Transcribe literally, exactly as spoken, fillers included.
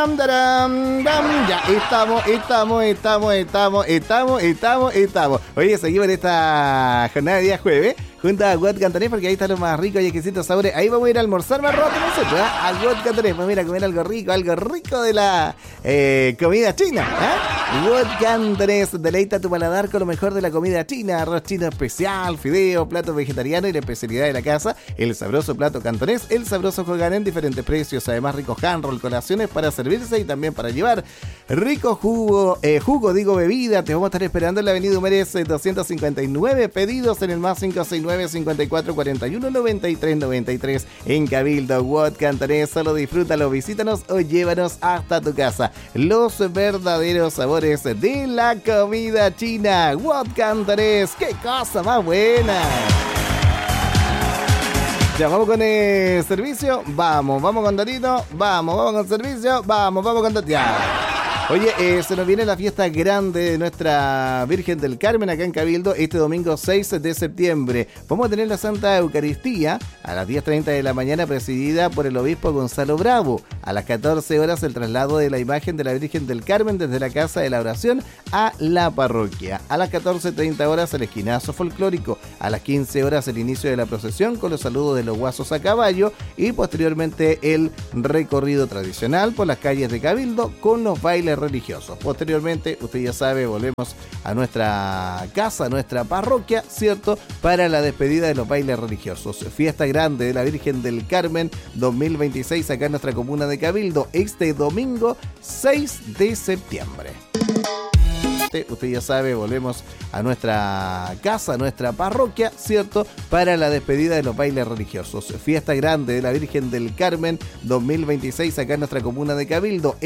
Daram, daram, dam. Ya estamos, estamos, estamos, estamos, estamos, estamos, estamos. Oye, seguimos en esta jornada de día jueves junto a Guat Cantonés, porque ahí está lo más rico y exquisitos sabores. Ahí vamos a ir a almorzar más rato nosotros, ¿eh? A Guat Cantonés. Vamos a ir a comer algo rico, algo rico de la eh, comida china, ¿eh? Guat Cantonés, deleita tu paladar con lo mejor de la comida china. Arroz chino especial, fideo, plato vegetariano y la especialidad de la casa, el sabroso plato cantonés, el sabroso Hogan en diferentes precios. Además, rico hand roll, colaciones para servirse y también para llevar. Rico jugo, eh, jugo, digo bebida. Te vamos a estar esperando en la avenida Humérez doscientos cincuenta y nueve. Pedidos en el más cinco seis nueve, cincuenta y cuatro cuarenta y uno, noventa y tres noventa y tres en Cabildo. Guat Cantonés, solo disfrútalo, visítanos o llévanos hasta tu casa. Los verdaderos sabores de la comida china. Guat Cantonés, qué cosa más buena. Ya, vamos con el servicio, vamos, vamos con Dorito, vamos, vamos con servicio, vamos, vamos con Dorito, ya. Oye, eh, se nos viene la fiesta grande de nuestra Virgen del Carmen acá en Cabildo este domingo seis de septiembre. Vamos a tener la Santa Eucaristía a las diez treinta de la mañana, presidida por el obispo Gonzalo Bravo. A las catorce horas el traslado de la imagen de la Virgen del Carmen desde la Casa de la Oración a la parroquia. A las catorce treinta horas el esquinazo folclórico. A las quince horas el inicio de la procesión con los saludos de los guasos a caballo y posteriormente el recorrido tradicional por las calles de Cabildo con los bailes religiosos. Posteriormente, usted ya sabe, volvemos a nuestra casa, a nuestra parroquia, ¿cierto? Para la despedida de los bailes religiosos. Fiesta grande de la Virgen del Carmen dos mil veintiséis acá en nuestra comuna de Cabildo, este domingo seis de septiembre. Usted ya sabe, volvemos a nuestra casa, a nuestra parroquia, ¿cierto? Para la despedida de los bailes religiosos. Fiesta grande de la Virgen del Carmen dos mil veintiséis acá en nuestra comuna de Cabildo.